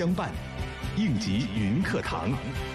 相伴，应急云课堂。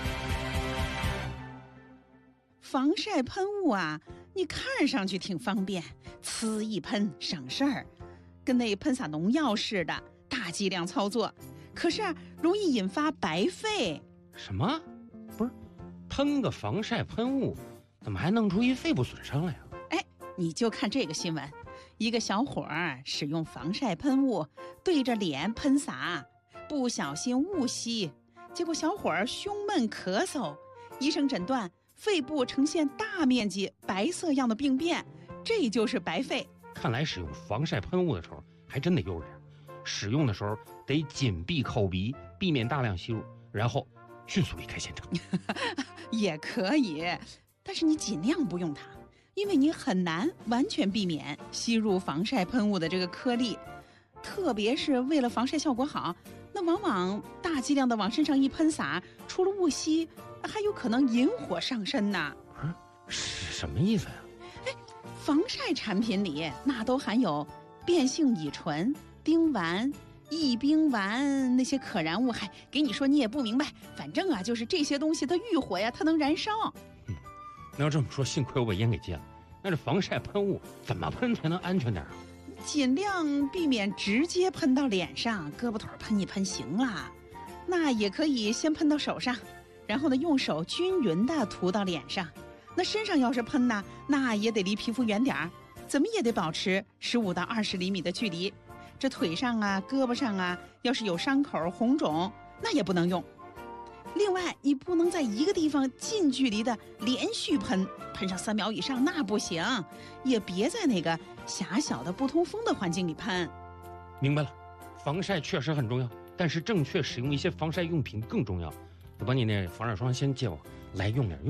防晒喷雾啊，你看上去挺方便，呲一喷省事儿，跟那喷洒农药似的，大剂量操作，可是容易引发白肺。 什么？不是，喷个防晒喷雾，怎么还弄出一肺部损伤来呀？ 你就看这个新闻，一个小伙儿使用防晒喷雾对着脸喷洒，不小心误吸，结果小伙儿胸闷咳嗽，医生诊断肺部呈现大面积白色样的病变，这就是白肺。 看来使用防晒喷雾的时候还真得悠着点，使用的时候得紧闭口鼻，避免大量吸入，然后迅速离开现场。 也可以，但是你尽量不用它，因为你很难完全避免吸入防晒喷雾的这个颗粒，特别是为了防晒效果好，那往往大剂量的往身上一喷洒，除了误吸，还有可能引火上身呢。 是什么意思呀？ 防晒产品里那都含有变性乙醇、丁烷、异丙烷那些可燃物，还给你说你也不明白，反正啊，就是这些东西它遇火呀，它能燃烧。 那要这么说，幸亏我把烟给戒了。那这防晒喷雾怎么喷才能安全点啊？ 尽量避免直接喷到脸上，胳膊腿喷一喷行了。那也可以先喷到手上，然后呢用手均匀的涂到脸上。那身上要是喷呢，那也得离皮肤远点儿，怎么也得保持15到20厘米的距离。这腿上啊、胳膊上啊，要是有伤口、红肿，那也不能用。另外，你不能在一个地方近距离的连续喷上3秒以上，那不行。也别在那个狭小的不通风的环境里喷。 明白了，防晒确实很重要，但是正确使用一些防晒用品更重要。我把你那防晒霜先借我，来用点。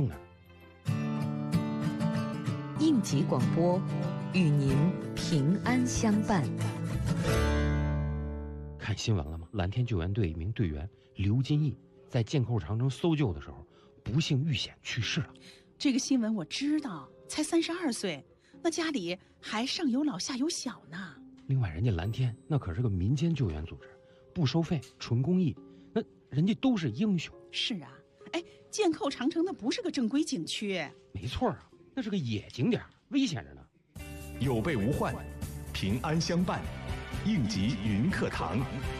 应急广播，与您平安相伴。 看新闻了吗？蓝天救援队一名队员刘金义在剑扣长城搜救的时候，不幸遇险去世了。 这个新闻我知道，才32岁，那家里还上有老下有小呢。 另外，人家蓝天那可是个民间救援组织，不收费，纯公益，那人家都是英雄。 是啊，剑扣长城那不是个正规景区。 没错啊，那是个野景点，危险着呢。 有备无患，平安相伴，应急云课堂。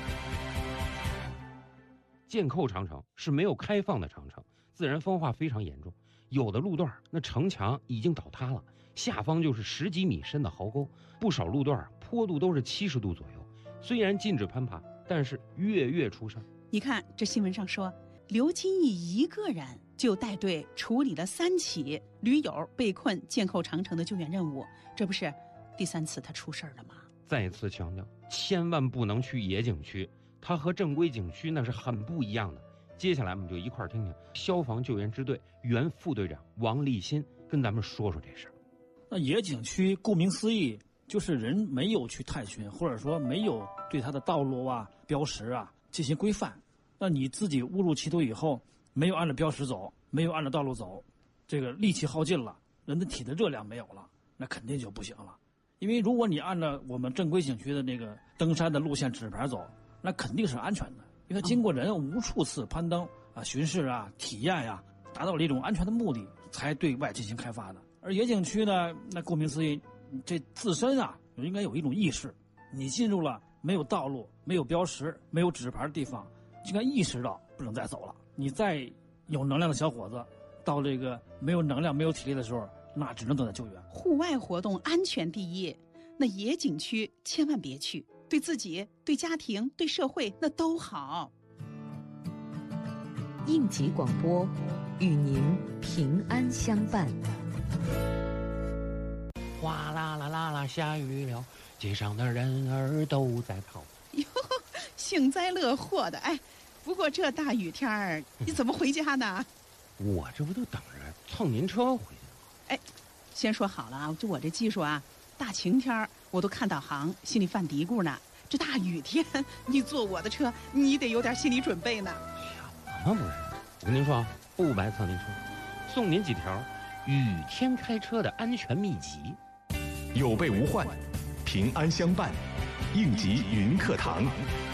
剑扣长城是没有开放的长城，自然风化非常严重，有的路段那城墙已经倒塌了，下方就是10几米深的壕沟，不少路段坡度都是70度左右。虽然禁止攀爬，但是月出事。 你看这新闻上说，刘金义一个人就带队处理了3起驴友被困剑扣长城的救援任务，这不是第3次他出事了吗？ 再次强调，千万不能去野景区，它和正规景区那是很不一样的。接下来我们就一块儿听听消防救援支队原副队长王立新跟咱们说说这事儿。 那野景区顾名思义，就是人没有去探寻，或者说没有对它的道路啊、标识啊进行规范。那你自己误入歧途以后，没有按照标识走，没有按照道路走，这个力气耗尽了，人的体的热量没有了，那肯定就不行了。因为如果你按照我们正规景区的那个登山的路线指牌走，那肯定是安全的，因为它经过人无数次攀登啊、巡视啊、体验呀，达到了一种安全的目的，才对外进行开发的。而野景区呢，那顾名思义，这自身啊应该有一种意识，你进入了没有道路、没有标识、没有指牌的地方，就应该意识到不能再走了。你再有能量的小伙子，到这个没有能量、没有体力的时候，那只能等待救援。 户外活动安全第一，那野景区千万别去，对自己、对家庭、对社会那都好。 应急广播，与您平安相伴。 哗啦啦啦啦，下雨了，街上的人儿都在跑。 哟，幸灾乐祸的。不过这大雨天儿，你怎么回家呢？ 我这不就等着蹭您车回去吗？ 先说好了啊，就我这技术啊，大晴天我都看导航，心里犯嘀咕呢。这大雨天，你坐我的车，你得有点心理准备呢。 什么不是？我跟您说啊，不白蹭您车，送您几条雨天开车的安全秘籍。 有备无患，平安相伴，应急云课堂。